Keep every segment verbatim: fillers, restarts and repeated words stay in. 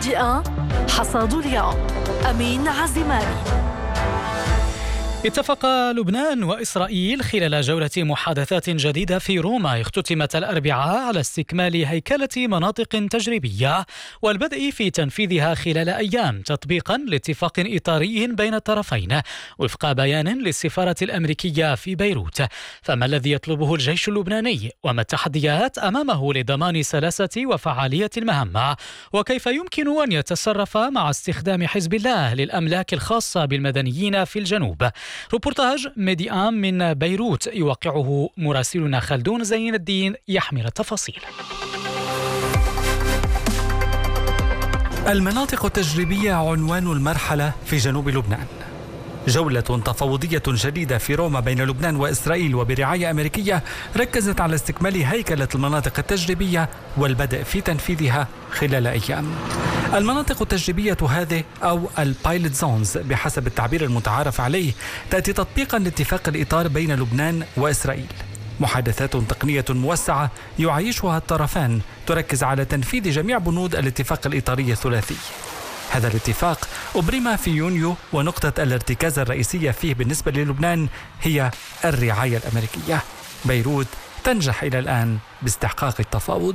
ميديا حصاد اليوم. أمين عزماني. اتفق لبنان وإسرائيل خلال جولة محادثات جديدة في روما اختتمت الأربعاء على استكمال هيكلة مناطق تجريبية والبدء في تنفيذها خلال أيام تطبيقا لاتفاق إطاري بين الطرفين وفق بيان للسفارة الأمريكية في بيروت. فما الذي يطلبه الجيش اللبناني وما التحديات أمامه لضمان سلاسة وفعالية المهمة، وكيف يمكن أن يتصرف مع استخدام حزب الله للأملاك الخاصة بالمدنيين في الجنوب؟ روبورتاج ميديا من بيروت يوقعه مراسلنا خلدون زين الدين يحمل التفاصيل. المناطق التجريبية عنوان المرحلة في جنوب لبنان. جولة تفاوضية جديدة في روما بين لبنان وإسرائيل وبرعاية أمريكية ركزت على استكمال هيكلة المناطق التجريبية والبدء في تنفيذها خلال أيام. المناطق التجريبية هذه أو البايلوت زونز بحسب التعبير المتعارف عليه تأتي تطبيقا لاتفاق الإطار بين لبنان وإسرائيل. محادثات تقنية موسعة يعيشها الطرفان تركز على تنفيذ جميع بنود الاتفاق الإطاري الثلاثي. هذا الاتفاق أبرم في يونيو ونقطة الارتكاز الرئيسية فيه بالنسبة للبنان هي الرعاية الأمريكية. بيروت تنجح إلى الآن باستحقاق التفاوض.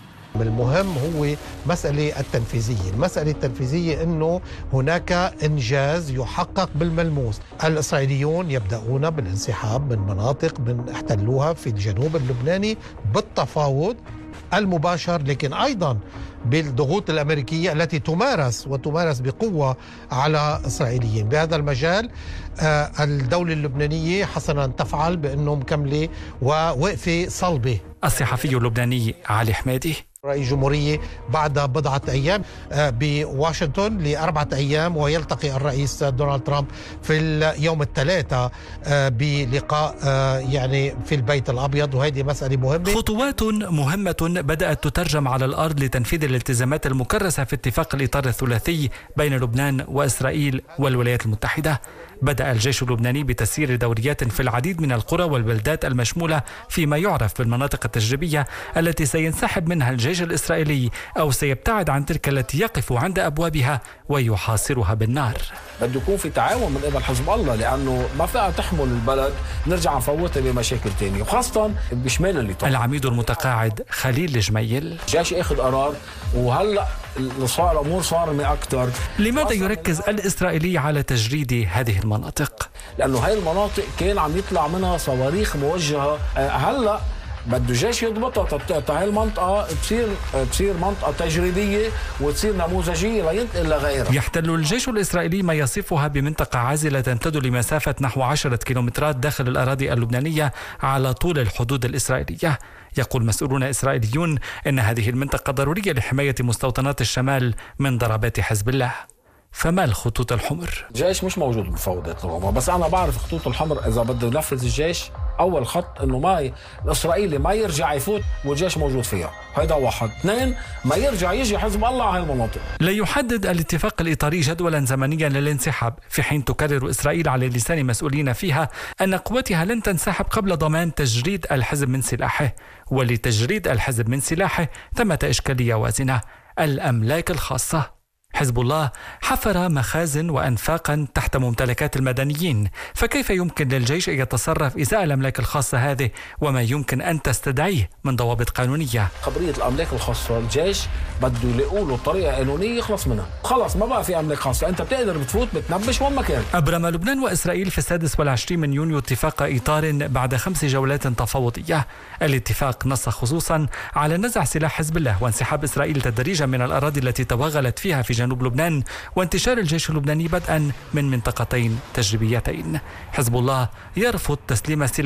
المهم هو مسألة التنفيذية. المسألة التنفيذية أنه هناك إنجاز يحقق بالملموس. الإسرائيليون يبدأون بالانسحاب من مناطق من احتلوها في الجنوب اللبناني بالتفاوض المباشر، لكن أيضا بالضغوط الأمريكية التي تمارس وتمارس بقوة على إسرائيليين. بهذا المجال الدولة اللبنانية حسنا أن تفعل بأنه مكملة ووقفة صلبة. الصحفي اللبناني علي حمادي رئيس جمهورية بعد بضعة أيام بواشنطن لأربعة أيام، ويلتقي الرئيس دونالد ترامب في اليوم الثلاثاء بلقاء يعني في البيت الأبيض، وهذه مسألة مهمة. خطوات مهمة بدأت تترجم على الأرض لتنفيذ الالتزامات المكرسة في اتفاق الإطار الثلاثي بين لبنان وإسرائيل والولايات المتحدة. بدأ الجيش اللبناني بتسيير دوريات في العديد من القرى والبلدات المشمولة فيما يعرف بالمناطق التجريبية التي سينسحب منها الجيش الإسرائيلي أو سيبتعد عن تلك التي يقف عند أبوابها ويحاصرها بالنار. بده يكون في تعاون من قبل حزب الله، لأنه ما فيها تحمل البلد نرجع نفوتها بمشاكل تانية، وخاصة بشمال اللي طبعا. العميد المتقاعد خليل الجميل الجيش اخذ قرار، وهلا صار الامور صارمه اكثر. لماذا يركز الاسرائيلي على تجريد هذه المناطق؟ لانه هاي المناطق كان عم يطلع منها صواريخ موجهه. هلا بده الجيش يضبطها هاي المنطقه تصير تصير منطقه تجريبيه وتصير نموذجيه لا ينتقل لغيرها. يحتل الجيش الاسرائيلي ما يصفها بمنطقه عازله تمتد لمسافه نحو عشرة كيلومترات داخل الاراضي اللبنانيه على طول الحدود الاسرائيليه. يقول مسؤولون إسرائيليون أن هذه المنطقة ضرورية لحماية مستوطنات الشمال من ضربات حزب الله. فما الخطوط الحمر؟ الجيش مش موجود بالمفاوضات روما، بس أنا بعرف الخطوط الحمر إذا بده ينفذ الجيش. أول خط إنه ما الإسرائيلي ما يرجع يفوت والجيش موجود فيها، هذا واحد. اثنين، ما يرجع يجي حزب الله على المناطق. لا يحدد الاتفاق الإطاري جدولا زمنيا للانسحاب، في حين تكرر إسرائيل على لسان مسؤولين فيها أن قوتها لن تنسحب قبل ضمان تجريد الحزب من سلاحه. ولتجريد الحزب من سلاحه ثمة إشكالية وازنة: الأملاك الخاصة. حزب الله حفر مخازن وأنفاقا تحت ممتلكات المدنيين، فكيف يمكن للجيش أن يتصرف إزاء الأملاك الخاصة هذه وما يمكن أن تستدعيه من ضوابط قانونية؟ خبرية الأملاك الخاصة الجيش بده يلاقوا له طريقة قانونية يخلص منها. خلص ما بقى في أملاك خاصة، أنت بتقدر بتفوت بتنبش وين ما كان. أبرم لبنان وإسرائيل في السادس والعشرين من يونيو اتفاق إطار بعد خمس جولات تفاوضية. الاتفاق نص خصوصا على نزع سلاح حزب الله وانسحاب إسرائيل تدريجا من الأراضي التي توغلت فيها في جنوب لبنان، وانتشار الجيش اللبناني بدءا من منطقتين تجريبيتين. حزب الله يرفض تسليم